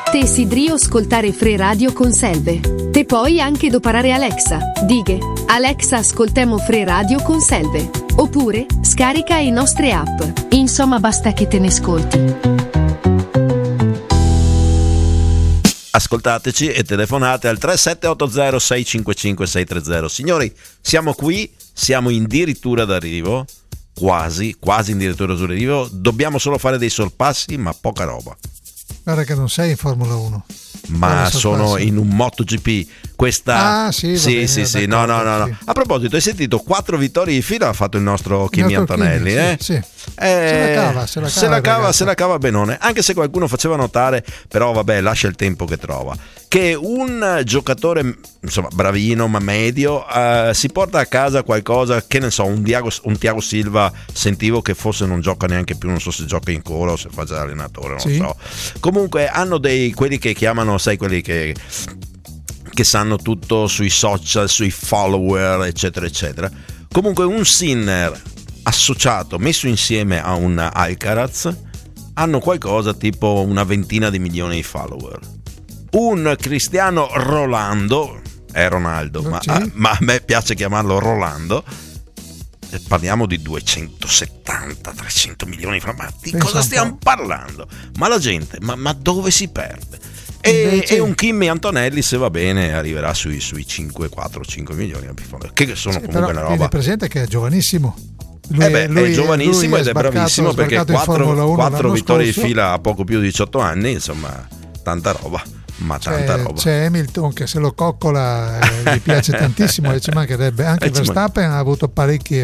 Te sidrio ascoltare Free Radio con Selve. Te puoi anche doparare Alexa. Dighe, Alexa ascoltemo Free Radio con Selve. Oppure, scarica i nostre app. Insomma, basta che te ne ascolti. Ascoltateci e telefonate al 3780 655 630. Signori, siamo qui, siamo addirittura d'arrivo, quasi addirittura d'arrivo. Dobbiamo solo fare dei sorpassi, ma poca roba. Guarda che non sei in Formula 1. Ma sono in un MotoGP. Questa sì. No. A proposito, hai sentito 4 vittorie di fila ha fatto il nostro Kimi Antonelli, Sì. Se la cava benone, anche se qualcuno faceva notare, però vabbè, lascia il tempo che trova, che un giocatore insomma bravino ma medio si porta a casa qualcosa, che ne so, un Thiago Silva, sentivo che forse non gioca neanche più, non so se gioca in cola o se fa già allenatore, non so. Comunque hanno quelli che chiamano, sai, quelli che sanno tutto sui social, sui follower, eccetera eccetera. Comunque un Sinner associato, messo insieme a un Alcaraz, hanno qualcosa tipo una ventina di milioni di follower. Un Cristiano Rolando, è Ronaldo, ma a me piace chiamarlo Rolando, parliamo di 270-300 milioni, ma di cosa stiamo parlando? Ma la gente, ma dove si perde? E un Kimi Antonelli, se va bene, arriverà sui 5 milioni, che sono comunque una roba. Tieni presente che è giovanissimo. È giovanissimo ed è bravissimo, perché 4 vittorie di fila a poco più di 18 anni, insomma, tanta roba. Tanta roba. C'è Hamilton che se lo coccola, gli piace tantissimo, e ci mancherebbe. Anche Verstappen ha avuto parecchie.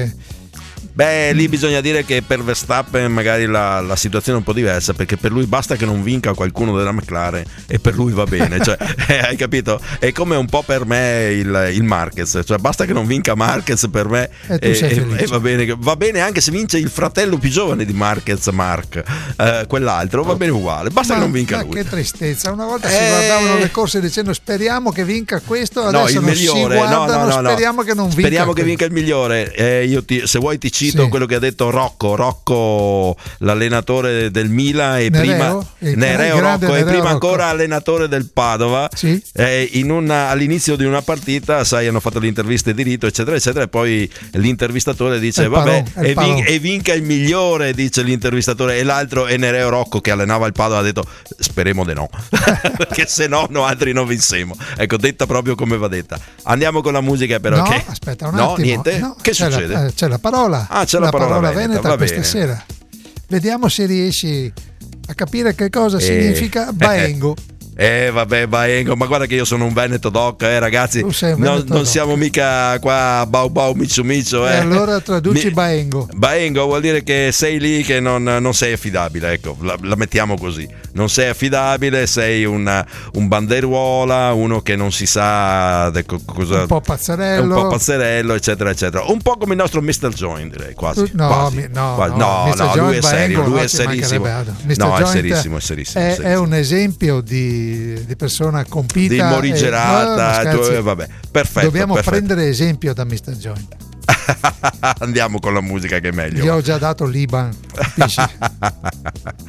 Beh, lì bisogna dire che per Verstappen magari la situazione è un po' diversa, perché per lui basta che non vinca qualcuno della McLaren e per lui va bene, cioè, hai capito? È come un po' per me il Marquez, cioè basta che non vinca Marquez per me e va bene anche se vince il fratello più giovane di Marquez, quell'altro, va bene uguale, basta che non vinca lui. Che tristezza, una volta si guardavano le corse dicendo speriamo che vinca questo, adesso il migliore, speriamo che non vinca. Speriamo che vinca il migliore. Se vuoi ti cito quello che ha detto Rocco, l'allenatore del Milan e Nereo Rocco, e prima ancora allenatore del Padova. All'inizio di una partita, sai, hanno fatto le interviste di rito, eccetera eccetera, e poi l'intervistatore dice e vinca il migliore, dice l'intervistatore, e l'altro è Nereo Rocco che allenava il Padova, ha detto speriamo di no perché se no altri non vinciamo. Ecco, detta proprio come va detta. Andiamo con la musica, però. Aspetta un attimo. Niente? Che succede? C'è la parola. C'è la parola veneta questa sera. Vediamo se riesci a capire che cosa significa Baengo. Baengo, ma guarda che io sono un Veneto doc, ragazzi, non siamo mica qua Bau Mitsu. E allora traduci Baengo. Baengo vuol dire che sei lì che non sei affidabile, ecco, la mettiamo così. Non sei affidabile, sei un banderuola, uno che non si sa cosa, un po' pazzerello, eccetera eccetera. Un po' come il nostro Mr. Join, direi, quasi. No, lui è serio, lui è serissimo. No, è serissimo. È un esempio di persona compita, di morigerata, vabbè, perfetto. Dobbiamo prendere esempio da Mr. Joint. Andiamo con la musica che è meglio. Io ho già dato l'Iban.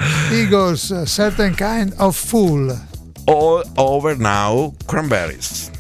Eagles, Certain Kind of Fool. All Over Now, Cranberries.